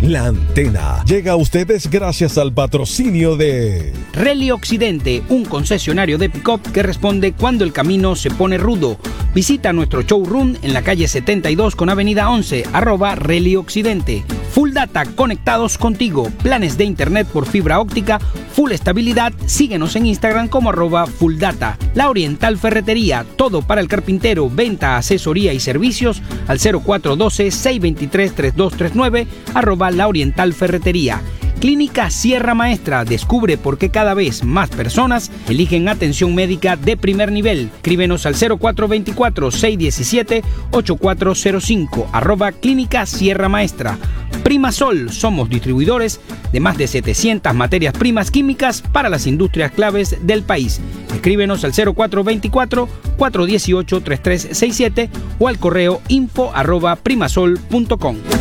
La Antena llega a ustedes gracias al patrocinio de Rally Occidente, un concesionario de pick-up que responde cuando el camino se pone rudo. Visita nuestro showroom en la calle 72 con avenida 11, @Rally Occidente. Full Data, conectados contigo. Planes de internet por fibra óptica, full estabilidad. Síguenos en Instagram como @fulldata. La Oriental Ferretería, todo para el carpintero. Venta, asesoría y servicios al 0412-623-3239, @La Oriental Ferretería. Clínica Sierra Maestra, descubre por qué cada vez más personas eligen atención médica de primer nivel. Escríbenos al 0424-617-8405, @Clínica Sierra Maestra. Primasol, somos distribuidores de más de 700 materias primas químicas para las industrias claves del país. Escríbenos al 0424-418-3367 o al correo info@primasol.com.